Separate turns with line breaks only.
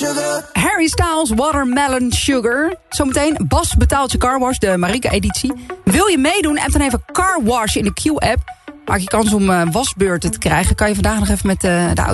Harry Styles, Watermelon Sugar. Zometeen, Bas betaalt je carwash, de Marika-editie. Wil je meedoen? App dan even carwash in de Q-app. Maak je kans om wasbeurten te krijgen. Kan je vandaag nog even met de auto